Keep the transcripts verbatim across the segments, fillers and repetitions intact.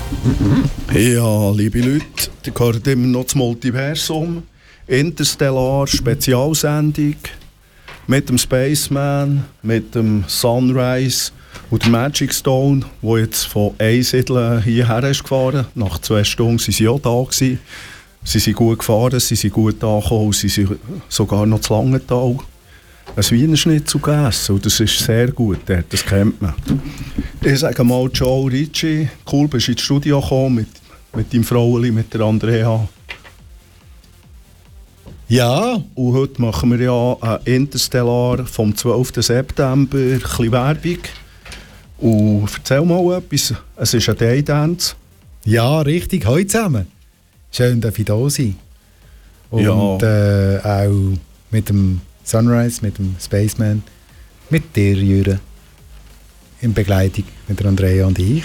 Ja, liebe Leute, ihr hört immer noch das Multiversum. Interstellar, Spezialsendung mit dem Spaceman, mit dem Sunrise und der Magic Stone, der jetzt von Einsiedeln hierher ist gefahren. Nach zwei Stunden waren sie auch da gewesen. Sie sind gut gefahren, sie sind gut angekommen, sie sind sogar noch zu Langenthal ein Wiener Schnitzel gegessen. Und das ist sehr gut, das kennt man. Ich sage mal, Joe Ricci, cool, bist du ins Studio gekommen mit, mit deinem Fraueli, mit der Andrea. Ja. Und heute machen wir ja ein Interstellar vom zwölften September, ein bisschen Werbung. Und erzähl mal etwas, es ist ein Daydance. Ja, richtig, heute zusammen. Schön, dass ich da sein. Und ja. äh, auch mit dem Sunrise, mit dem Spaceman, mit dir, Jürgen. In Begleitung mit der Andrea und ich.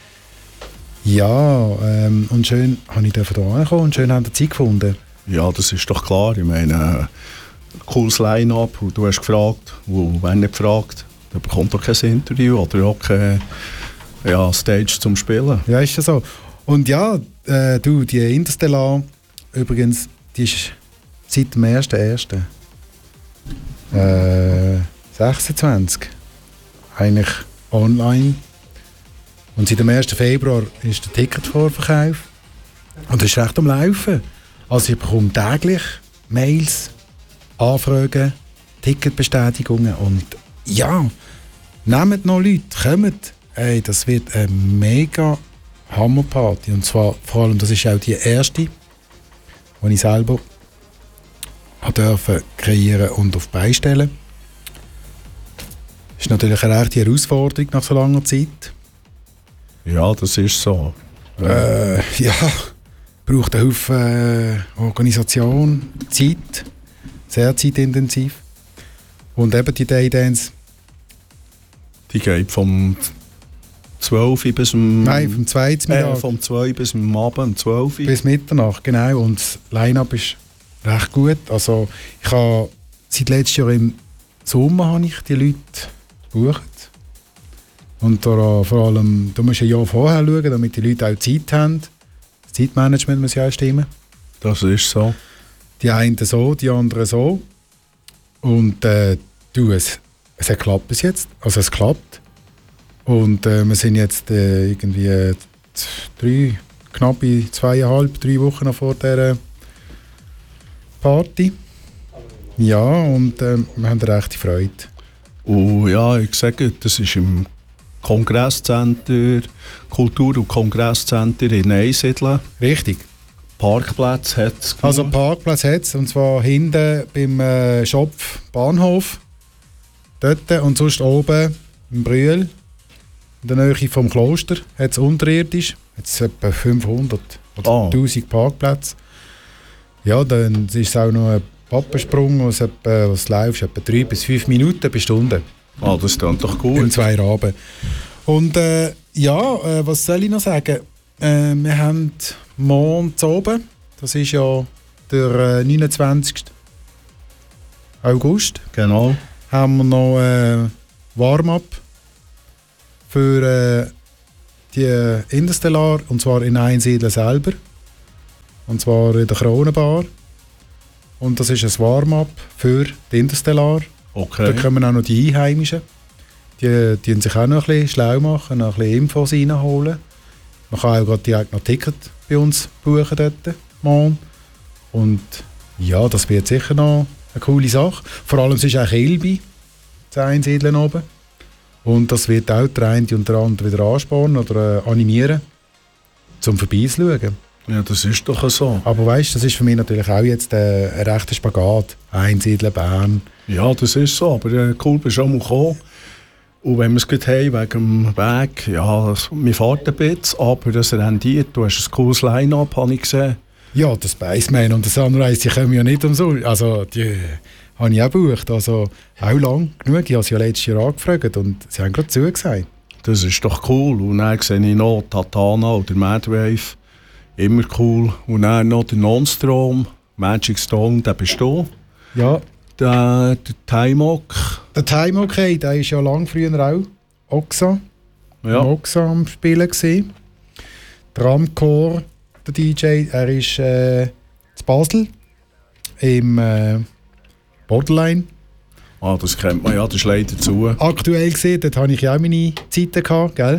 Ja, ähm, und schön habe ich hier angekommen und schön haben wir Zeit gefunden. Ja, das ist doch klar. Ich meine, ein cooles Line-Up. Und du hast gefragt, und wenn nicht gefragt, dann bekommt doch kein Interview oder auch keine ja, Stage zum Spielen. Ja, ist ja so. Und ja, äh, du, die Interstellar, übrigens, die ist seit dem ersten ersten Äh, sechsundzwanzig eigentlich online. Und seit dem ersten Februar ist der Ticketvorverkauf. Und das ist recht am Laufen. Also ich bekomme täglich Mails, Anfragen, Ticketbestätigungen und ja, nehmt noch Leute, kommt. Ey, das wird eine mega Hammerparty. Und zwar vor allem, das ist auch die erste, die ich selber dürfen kreieren und auf beistellen. Das ist natürlich eine echte Herausforderung nach so langer Zeit. Ja, das ist so. Äh, ja, braucht einen Haufen äh, Organisation, Zeit, sehr zeitintensiv. Und eben die Daydance. Die geht vom zwölf bis zum... Nein, vom zwei äh, vom zwei bis zum Abend, zwölf bis Mitternacht, genau. Und das Line-Up ist recht gut. Also ich habe seit letztem Jahr im Sommer habe ich die Leute gebucht. Und da, vor allem, da musst du ein Jahr vorher schauen, damit die Leute auch Zeit haben. Das Zeitmanagement muss ja auch stimmen. Das ist so. Die einen so, die anderen so. Und äh, du, es, es hat geklappt bis jetzt. Also es klappt. Und äh, wir sind jetzt äh, irgendwie äh, drei, knappe zweieinhalb, drei Wochen noch vor dieser Party. Ja, und äh, wir haben recht Freude. Und ja, ich sage, das ist im Kongresscenter, Kultur- und Kongresscenter in Einsiedeln. Richtig. Parkplatz hat es. Also Parkplatz hat es, und zwar hinten beim äh, Schopf Bahnhof. Dort und sonst oben im Brühl, in der Nähe vom Kloster, hat es unterirdisch. Jetzt etwa fünfhundert oder oh. tausend Parkplätze. Ja, dann ist es auch noch ein Pappensprung, was, etwa, was läuft, etwa drei bis fünf Minuten bis Stunde. Ah, das klingt doch gut. In zwei Raben. Und äh, ja, äh, was soll ich noch sagen? Äh, wir haben morgen zu oben, das ist ja der äh, neunundzwanzigsten August. Genau. Haben wir noch äh, Warm-up für äh, die Interstellar, und zwar in Einsiedeln selber. Und zwar in der Kronenbar. Und das ist ein Warm-up für die Interstellar. Okay. Da kommen auch noch die Einheimischen. Die, die sich auch noch ein bisschen schlau machen, noch ein bisschen Infos reinholen. Man kann auch gerade direkt noch Ticket bei uns buchen dort morgen. Und ja, das wird sicher noch eine coole Sache. Vor allem es ist auch Kilby, das Einsiedeln oben. Und das wird auch der eine und der andere wieder anspornen oder äh, animieren, zum vorbeizuschauen. Ja, das ist doch so. Aber weißt du, das ist für mich natürlich auch jetzt äh, ein rechter Spagat. Einsiedeln, Bern. Ja, das ist so. Aber äh, cool, bist du auch mal gekommen. Und wenn wir es gut haben, wegen dem Weg, ja, wir fahren ein bisschen, aber das rendiert. Du hast ein cooles Line-Up, habe ich gesehen. Ja, der Spaceman und der Sunrise, die kommen ja nicht umsonst. Also, die habe ich auch gebucht. Also, auch lang genug. Ich habe sie ja letztes Jahr angefragt und sie haben gerade zugesagt. Das ist doch cool. Und dann sehe ich noch Tatana oder Madwave. Immer cool. Und dann noch der Non-Strom, Magic Stone, der bist du. Ja. Der, der Timok. Der Timok, okay, der war ja lang früher auch Oxa. Ja. Oxa am Spielen gewesen. Tramcore, der D J. Er ist äh, in Basel im äh, Borderline. Ah, das kennt man ja, das ist leider zu. Aktuell gesehen, dort hatte ich ja auch meine Zeiten gehabt, gell?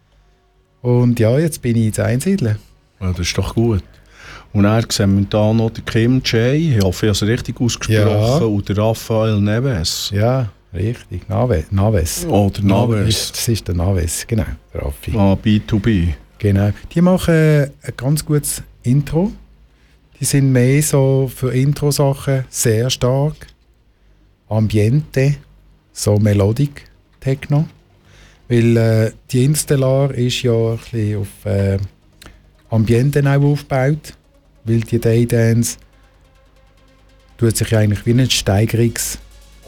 Und ja, jetzt bin ich in Einsiedeln. Ja, das ist doch gut. Und dann sehen wir da noch den Kim J, ich hoffe, ich habe es richtig ausgesprochen, Ja. und der Raphael Neves. Ja, richtig. Nave, Naves. Oder Naves. Das ist der Naves, genau, der Raffi. Ah, B zwei B. Genau. Die machen äh, ein ganz gutes Intro. Die sind mehr so für Intro-Sachen sehr stark. Ambiente, so Melodic Techno. Weil äh, die Interstellar ist ja ein bisschen auf äh, Ambiente auch aufgebaut. Weil die Daydance tut sich eigentlich wie ein Steigerungslauf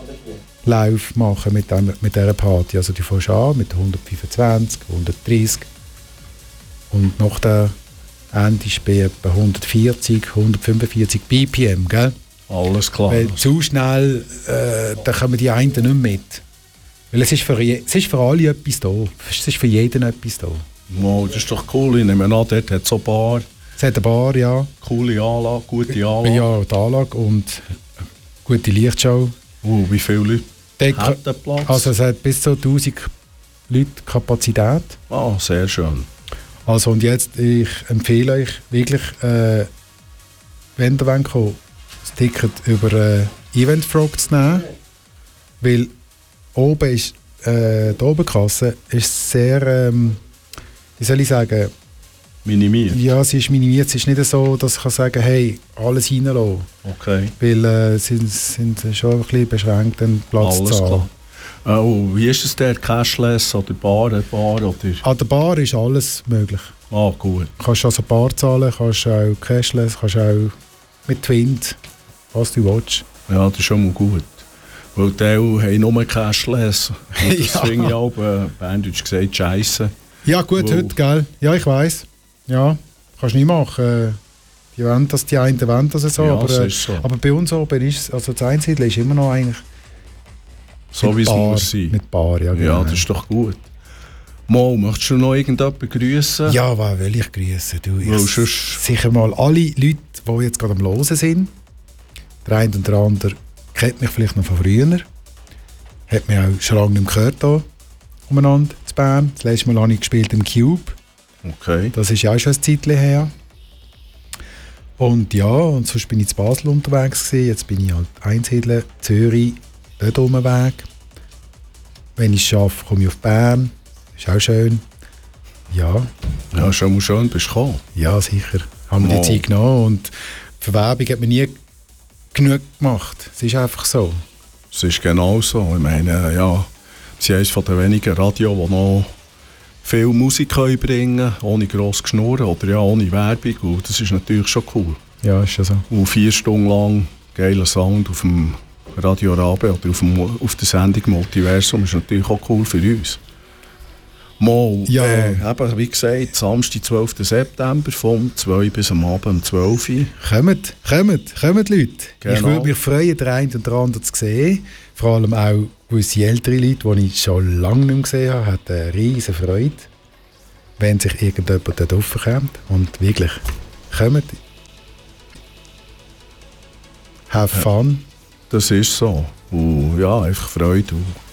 machen mit, dem, mit dieser Party. Also die fängst an mit hundertfünfundzwanzig, hundertdreißig und nach der Ende ist bei etwa hundertvierzig, hundertfünfundvierzig B P M, gell? Alles klar. Weil zu schnell, äh, da kommen die einen nicht mit. Weil es ist für, je, es ist für alle etwas da. Es ist für jeden etwas da. Wow, das ist doch cool. Ich nehme an, dort hat es so ein paar Es hat ein Bar, ja. coole Anlage, gute Anlage. Ja, die Anlage und gute Lichtshow. Uh, wie viele Leute Deko- hätten Platz? Also es hat bis zu tausend Leute Kapazität. Ah, sehr schön. Also und jetzt, ich empfehle euch wirklich, äh, wenn ihr wollt, kommen, das Ticket über äh, Eventfrog zu nehmen. Weil oben ist, äh, die Oberkasse ist sehr, ähm, wie soll ich sagen, Minimiert? ja, sie ist minimiert. Es ist nicht so, dass ich kann sagen, hey, alles reinlassen. Okay. Weil äh, sie sind schon ein bisschen beschränkt, den Platz zu Alles zahlen. klar. Oh, wie ist es der? Cashless oder Bar, Bar oder? An der Bar ist alles möglich. Ah, gut. Du kannst also Bar zahlen, kannst auch Cashless, kannst auch mit Twint, was du willst. Ja, das ist schon mal gut. Weil die haben nur Cashless. Und das Ja. finde ich auch, äh, Berndeutsch gesagt, scheisse. Ja gut, Wow. heute, gell? Ja, ich weiss. Ja, kannst du nicht machen. Die wollen das, die einen wollen das so. Ja, aber, das äh, ist so. aber bei uns oben ist es, also das Einsiedeln ist immer noch eigentlich So mit wie es Bar, muss sein. Mit Bar, ja, genau. Ja, das ist doch gut. Mo, möchtest du noch irgendjemanden grüßen? Ja, wen will ich grüßen? Du, ich Weil sonst- sicher mal alle Leute, die jetzt gerade am Hören sind. Der eine und der andere kennt mich vielleicht noch von früher. Hat mich auch schon lange nicht mehr gehört hier umeinander in Bern. Das letzte Mal habe ich gespielt im Cube. Okay. Das ist ja auch schon ein Zeitchen her. Und ja, und sonst bin ich in Basel unterwegs gewesen. Jetzt bin ich halt Einsiedeln, Zürich, dort um den Weg. Wenn ich es schaffe, komme ich auf Bern. Ist auch schön. Ja, Ja, schon mal schön, bist du gekommen. ja, sicher. Haben wir Wow. die Zeit genommen und für Werbung hat man nie genug gemacht. Es ist einfach so. Es ist genau so. Ich meine, ja, sie ist eines der wenigen Radio, die noch viel Musik können bringen können, ohne gross Geschnurren oder ja, ohne Werbung. Und das ist natürlich schon cool. Ja, ist schon so. Und vier Stunden lang geiler Sound auf dem Radio Rabe oder auf, dem, auf der Sendung Multiversum ist natürlich auch cool für uns. Mal, Ja. äh, eben, wie gesagt, Samstag, zwölften September, vom zwei bis am Abend um zwölf Uhr. Kommt, kommt, kommt Leute. Genau. Ich würde mich freuen, den einen oder anderen zu sehen. Vor allem auch gewisse ältere Leute, die ich schon lange nicht mehr gesehen habe, hat eine riesige Freude, wenn sich irgendjemand dort raufkommt. Und wirklich, kommt. Have fun. Das ist so. Und ja, einfach Freude. Und